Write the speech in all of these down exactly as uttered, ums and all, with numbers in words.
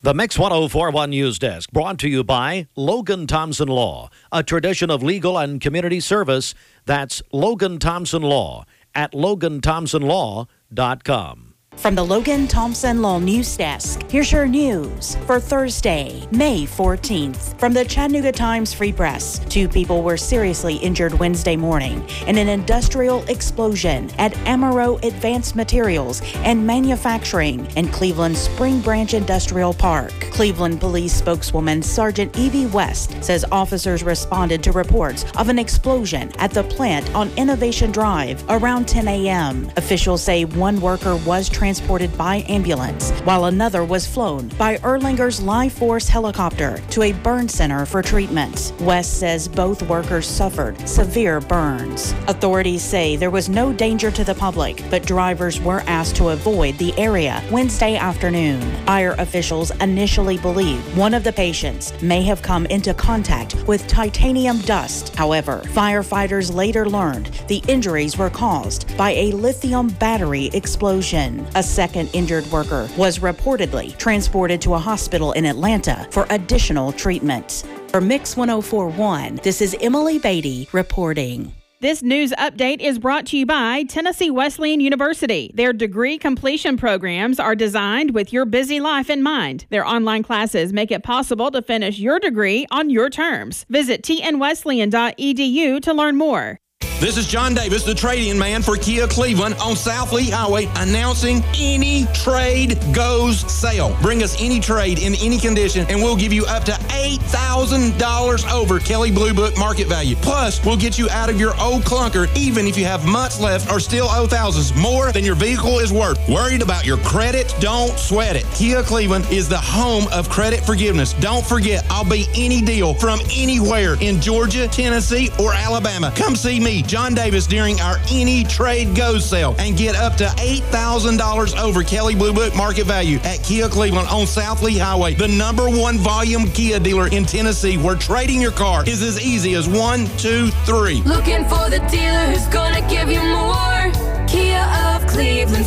The Mix one oh four point one News Desk, brought to you by Logan Thompson Law, a tradition of legal and community service. That's Logan Thompson Law at logan thompson law dot com. From the Logan Thompson Law News Desk, here's your news for Thursday, May fourteenth. From the Chattanooga Times Free Press, two people were seriously injured Wednesday morning in an industrial explosion at Amaro Advanced Materials and Manufacturing in Cleveland's Spring Branch Industrial Park. Cleveland Police spokeswoman Sergeant Evie West says officers responded to reports of an explosion at the plant on Innovation Drive around ten a.m. Officials say one worker was transported by ambulance, while another was flown by Erlanger's Life Force helicopter to a burn center for treatment. West says both workers suffered severe burns. Authorities say there was no danger to the public, but drivers were asked to avoid the area Wednesday afternoon. Fire officials initially believed one of the patients may have come into contact with titanium dust. However, firefighters later learned the injuries were caused by a lithium battery explosion. A second injured worker was reportedly transported to a hospital in Atlanta for additional treatment. For Mix one oh four point one, this is Emily Beatty reporting. This news update is brought to you by Tennessee Wesleyan University. Their degree completion programs are designed with your busy life in mind. Their online classes make it possible to finish your degree on your terms. Visit t n wesleyan dot e d u to learn more. This is John Davis, the trade-in man for Kia Cleveland on South Lee Highway, announcing Any Trade Goes sale. Bring us any trade in any condition, and we'll give you up to eight thousand dollars over Kelley Blue Book market value. Plus, we'll get you out of your old clunker, even if you have months left or still owe thousands more than your vehicle is worth. Worried about your credit? Don't sweat it. Kia Cleveland is the home of credit forgiveness. Don't forget, I'll be any deal from anywhere in Georgia, Tennessee, or Alabama. Come see me, John Davis, during our Any Trade Goes sale and get up to eight thousand dollars over Kelley Blue Book market value at Kia Cleveland on South Lee Highway, the number one volume Kia dealer in Tennessee, where trading your car is as easy as one, two, three. Looking for the dealer who's gonna give you more. Kia of Cleveland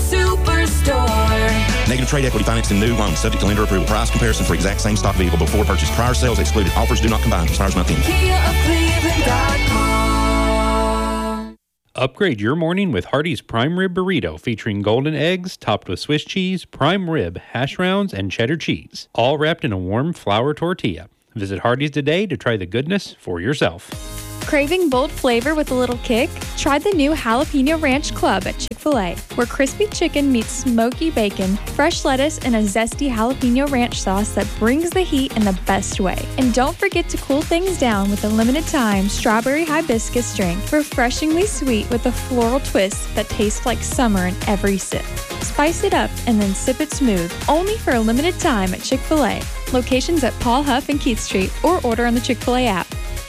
Superstore. Negative trade equity financing new loans subject to lender approval. Price comparison for exact same stock vehicle before purchase. Prior sales excluded. Offers do not combine. Expires not in. Kia of Cleveland dot com. Upgrade your morning with Hardee's Prime Rib Burrito, featuring golden eggs topped with Swiss cheese, prime rib, hash browns, and cheddar cheese, all wrapped in a warm flour tortilla. Visit Hardee's today to try the goodness for yourself. Craving bold flavor with a little kick? Try the new Jalapeno Ranch Club at Chick-fil-A, where crispy chicken meets smoky bacon, fresh lettuce, and a zesty jalapeno ranch sauce that brings the heat in the best way. And don't forget to cool things down with a limited-time strawberry hibiscus drink, refreshingly sweet with a floral twist that tastes like summer in every sip. Spice it up and then sip it smooth, only for a limited time at Chick-fil-A. Locations at Paul Huff and Keith Street, or order on the Chick-fil-A app.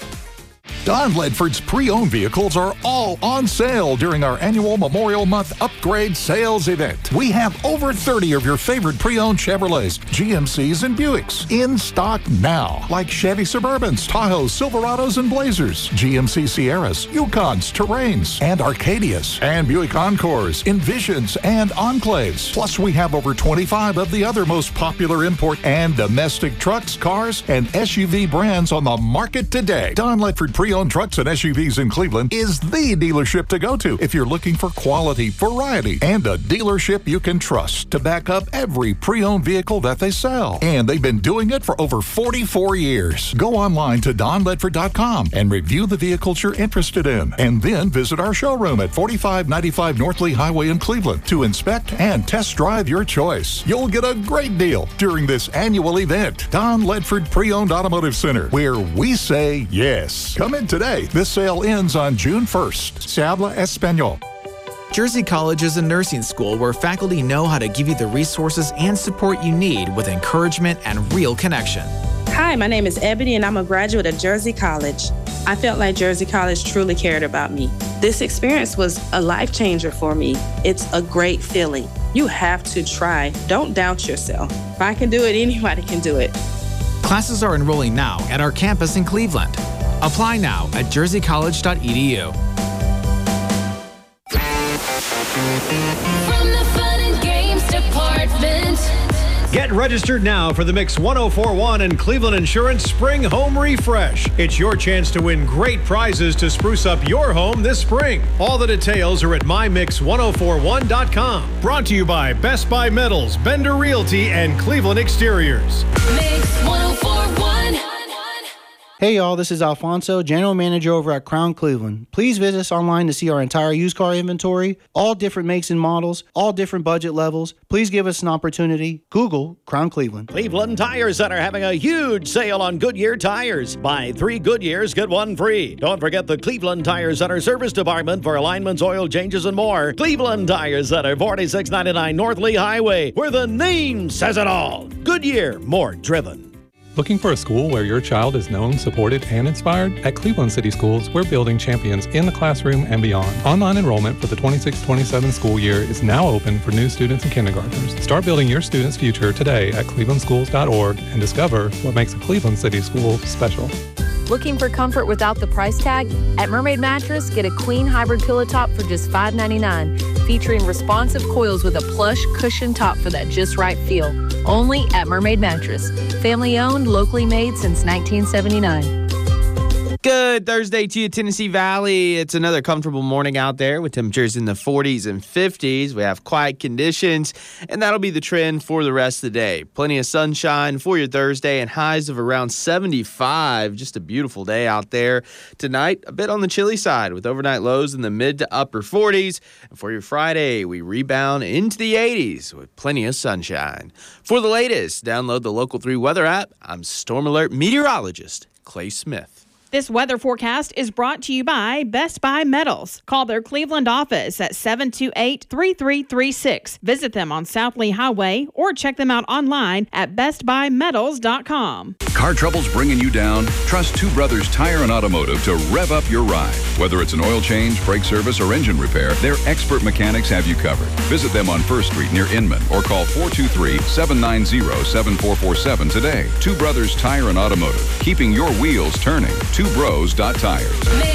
Don Ledford's pre-owned vehicles are all on sale during our annual Memorial Month Upgrade Sales Event. We have over thirty of your favorite pre-owned Chevrolets, G M Cs, and Buicks in stock now, like Chevy Suburbans, Tahoes, Silverados, and Blazers, G M C Sierras, Yukons, Terrains, and Arcadias, and Buick Encores, Envisions, and Enclaves. Plus, we have over twenty-five of the other most popular import and domestic trucks, cars, and S U V brands on the market today. Don Ledford Pre-Owned Trucks and S U Vs in Cleveland is the dealership to go to if you're looking for quality, variety, and a dealership you can trust to back up every pre-owned vehicle that they sell. And they've been doing it for over forty-four years. Go online to don ledford dot com and review the vehicles you're interested in, and then visit our showroom at forty-five ninety-five North Lee Highway in Cleveland to inspect and test drive your choice. You'll get a great deal during this annual event. Don Ledford Pre-Owned Automotive Center, where we say yes. Come in today. This sale ends on June first. Se habla español. Jersey College is a nursing school where faculty know how to give you the resources and support you need with encouragement and real connection. Hi, my name is Ebony, and I'm a graduate of Jersey College. I felt like Jersey College truly cared about me. This experience was a life changer for me. It's a great feeling. You have to try. Don't doubt yourself. If I can do it, anybody can do it. Classes are enrolling now at our campus in Cleveland. Apply now at jersey college dot e d u. From the Fun and Games Department. Get registered now for the Mix one oh four point one and Cleveland Insurance Spring Home Refresh. It's your chance to win great prizes to spruce up your home this spring. All the details are at my mix one oh four one dot com. Brought to you by Best Buy Metals, Bender Realty, and Cleveland Exteriors. Mix one oh four point one. Hey y'all, this is Alfonso, General Manager over at Crown Cleveland. Please visit us online to see our entire used car inventory, all different makes and models, all different budget levels. Please give us an opportunity. Google Crown Cleveland. Cleveland Tire Center having a huge sale on Goodyear tires. Buy three Goodyears, get one free. Don't forget the Cleveland Tire Center service department for alignments, oil changes, and more. Cleveland Tire Center, forty-six ninety-nine North Lee Highway, where the name says it all. Goodyear, more driven. Looking for a school where your child is known, supported, and inspired? At Cleveland City Schools, we're building champions in the classroom and beyond. Online enrollment for the twenty-six twenty-seven school year is now open for new students and kindergartners. Start building your student's future today at cleveland schools dot org and discover what makes a Cleveland City school special. Looking for comfort without the price tag? At Mermaid Mattress, get a queen hybrid pillow top for just five ninety-nine, featuring responsive coils with a plush cushion top for that just right feel. Only at Mermaid Mattress. Family owned, locally made since nineteen seventy-nine. Good Thursday to you, Tennessee Valley. It's another comfortable morning out there with temperatures in the forties and fifties. We have quiet conditions, and that'll be the trend for the rest of the day. Plenty of sunshine for your Thursday and highs of around seventy-five. Just a beautiful day out there. Tonight, a bit on the chilly side with overnight lows in the mid to upper forties. And for your Friday, we rebound into the eighties with plenty of sunshine. For the latest, download the Local three weather app. I'm Storm Alert meteorologist Clay Smith. This weather forecast is brought to you by Best Buy Metals. Call their Cleveland office at seven two eight, three three three six. Visit them on South Lee Highway or check them out online at best buy metals dot com. Car trouble's bringing you down? Trust Two Brothers Tire and Automotive to rev up your ride. Whether it's an oil change, brake service, or engine repair, their expert mechanics have you covered. Visit them on First Street near Inman or call four two three, seven nine zero, seven four four seven today. Two Brothers Tire and Automotive, keeping your wheels turning. two bros dot tires.